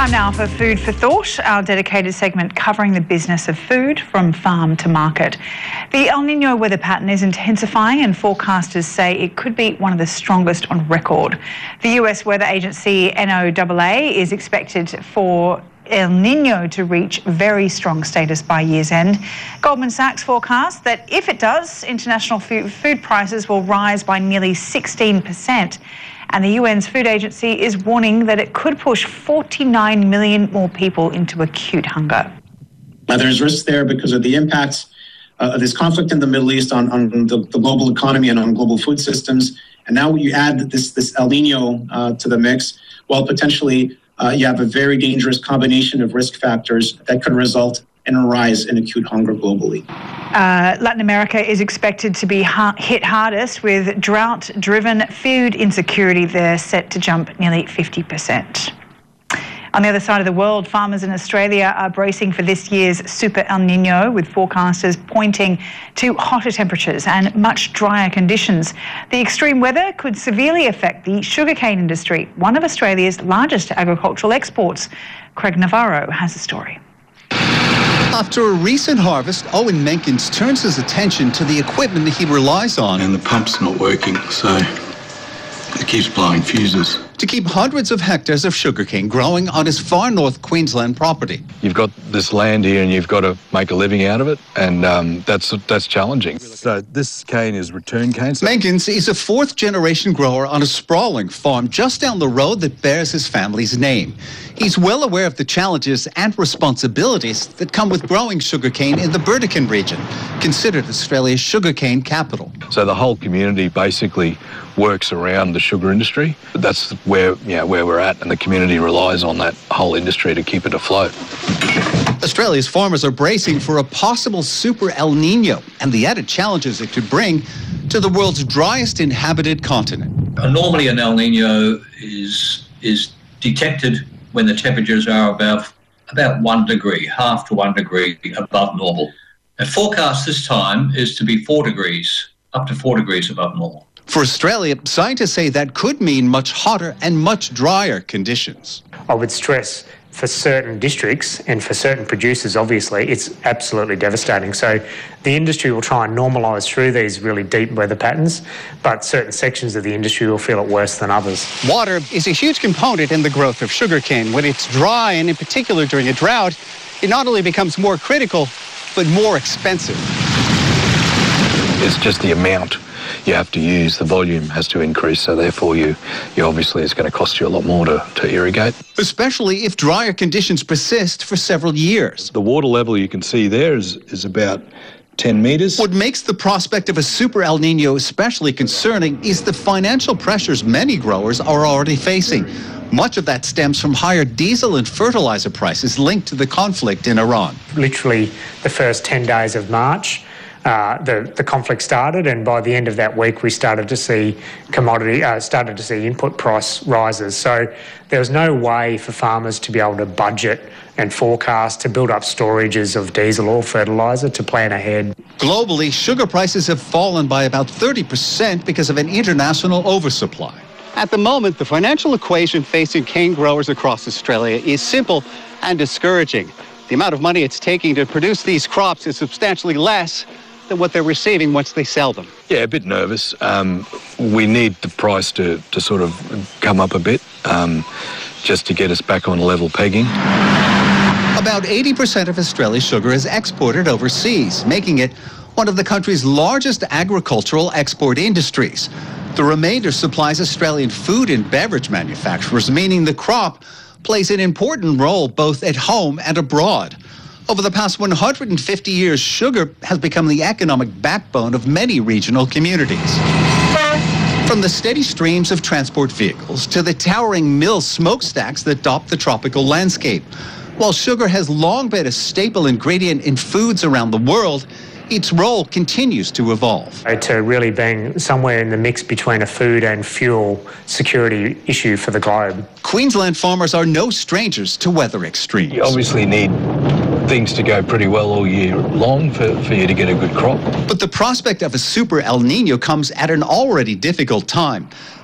Time now for Food for Thought, our dedicated segment covering the business of food from farm to market. The El Niño weather pattern is intensifying and forecasters say it could be one of the strongest on record. The US weather agency NOAA is expected for El Niño to reach very strong status by year's end. Goldman Sachs forecasts that if it does, international food prices will rise by nearly 16%. And the UN's food agency is warning that it could push 49 million more people into acute hunger. There's risks there because of the impacts of this conflict in the Middle East on the global economy and on global food systems. And now you add this El Niño to the mix, well, potentially you have a very dangerous combination of risk factors that could result in a rise in acute hunger globally. Latin America is expected to be hit hardest with drought-driven food insecurity there, set to jump nearly 50%. On the other side of the world, farmers in Australia are bracing for this year's Super El Niño, with forecasters pointing to hotter temperatures and much drier conditions. The extreme weather could severely affect the sugarcane industry, one of Australia's largest agricultural exports. Craig Navarro has a story. After a recent harvest, Owen Menkins turns his attention to the equipment that he relies on. And the pump's not working, so it keeps blowing fuses. To keep hundreds of hectares of sugarcane growing on his far north Queensland property. You've got this land here and you've got to make a living out of it, and that's challenging. So this cane is return cane. Menkins is a fourth-generation grower on a sprawling farm just down the road that bears his family's name. He's well aware of the challenges and responsibilities that come with growing sugarcane in the Burdekin region, considered Australia's sugarcane capital. So the whole community basically works around the sugar industry. That's where we're at, and the community relies on that whole industry to keep it afloat. Australia's farmers are bracing for a possible Super El Niño and the added challenges it could bring to the world's driest inhabited continent. Normally an El Niño is detected when the temperatures are about 1 degree, half to 1 degree above normal. The forecast this time is to be 4 degrees, up to 4 degrees above normal. For Australia, scientists say that could mean much hotter and much drier conditions. I would stress for certain districts and for certain producers, obviously, it's absolutely devastating. So the industry will try and normalise through these really deep weather patterns, but certain sections of the industry will feel it worse than others. Water is a huge component in the growth of sugarcane. When it's dry, and in particular during a drought, it not only becomes more critical, but more expensive. It's just the amount you have to use, the volume has to increase, so therefore you obviously it's going to cost you a lot more to irrigate. Especially if drier conditions persist for several years. The water level you can see there is about 10 metres. What makes the prospect of a Super El Niño especially concerning is the financial pressures many growers are already facing. Much of that stems from higher diesel and fertiliser prices linked to the conflict in Iran. Literally the first 10 days of March, the conflict started, and by the end of that week we started to see input price rises. So there was no way for farmers to be able to budget and forecast, to build up storages of diesel or fertiliser, to plan ahead. Globally, sugar prices have fallen by about 30% because of an international oversupply. At the moment, the financial equation facing cane growers across Australia is simple and discouraging. The amount of money it's taking to produce these crops is substantially less than what they're receiving once they sell them. Yeah, a bit nervous. We need the price to sort of come up a bit, just to get us back on level pegging. About 80% of Australia's sugar is exported overseas, making it one of the country's largest agricultural export industries. The remainder supplies Australian food and beverage manufacturers, meaning the crop plays an important role both at home and abroad. Over the past 150 years, sugar has become the economic backbone of many regional communities. From the steady streams of transport vehicles to the towering mill smokestacks that dot the tropical landscape. While sugar has long been a staple ingredient in foods around the world, its role continues to evolve. To really being somewhere in the mix between a food and fuel security issue for the globe. Queensland farmers are no strangers to weather extremes. You obviously need things to go pretty well all year long for you to get a good crop. But the prospect of a Super El Niño comes at an already difficult time,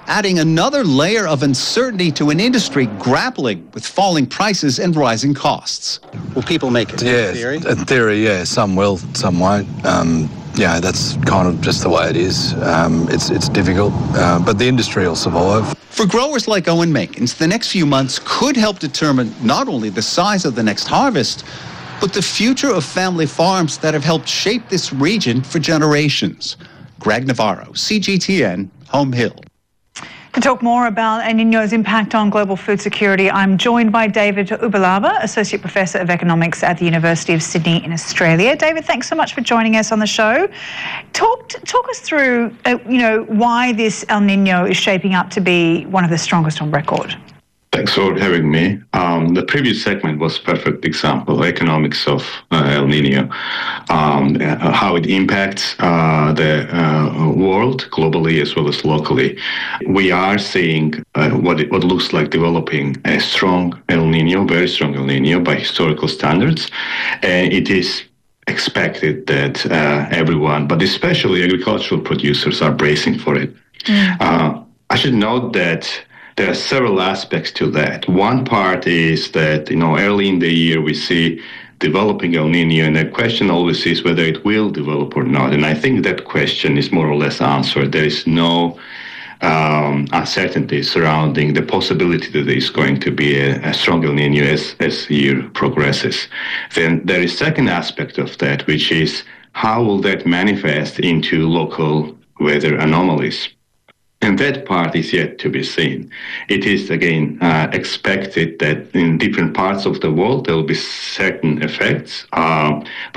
adding another layer of uncertainty to an industry grappling with falling prices and rising costs. Will people make it? Yeah, In theory? in theory, yeah. Some will, some won't. Yeah, that's kind of just the way it is. It's difficult, but the industry will survive. For growers like Owen Mankins, the next few months could help determine not only the size of the next harvest, but the future of family farms that have helped shape this region for generations. Greg Navarro, CGTN, Home Hill. To talk more about El Niño's impact on global food security, I'm joined by David Ubelaba, Associate Professor of Economics at the University of Sydney in Australia. David, thanks so much for joining us on the show. Talk us through, why this El Niño is shaping up to be one of the strongest on record. Thanks for having me. The previous segment was a perfect example, economics of El Nino, how it impacts the world globally as well as locally. We are seeing what looks like developing a strong El Nino, very strong El Nino by historical standards. And it is expected that everyone, but especially agricultural producers, are bracing for it. I should note that there are several aspects to that. One part is that, early in the year we see developing El Nino, and the question always is whether it will develop or not. And I think that question is more or less answered. There is no uncertainty surrounding the possibility that there is going to be a strong El Nino as the year progresses. Then there is a second aspect of that, which is how will that manifest into local weather anomalies? And that part is yet to be seen. It is, again, expected that in different parts of the world there will be certain effects, but